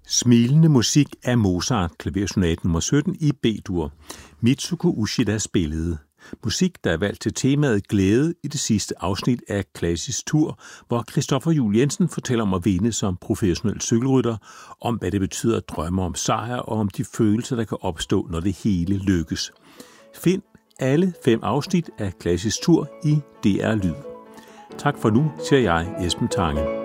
Smilende musik af Mozart, klaversonate nummer 17 i B-dur. Mitsuko Uchida spillede. Musik, der er valgt til temaet glæde i det sidste afsnit af Klassisk Tur, hvor Christoffer Juel Jensen fortæller om at vinde som professionel cykelrytter, om hvad det betyder at drømme om sejr og om de følelser, der kan opstå, når det hele lykkes. Find alle 5 afsnit af Klassisk Tur i DR Lyd. Tak for nu, siger jeg, Esben Tange.